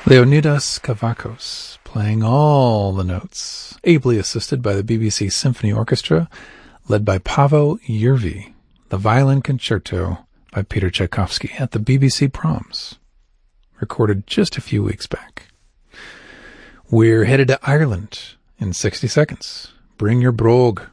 Leonidas Kavakos, playing all the notes, ably assisted by the BBC Symphony Orchestra, led by Paavo Järvi, the violin concerto by Peter Tchaikovsky at the BBC Proms, recorded just a few weeks back. We're headed to Ireland in 60 seconds. Bring your brogue.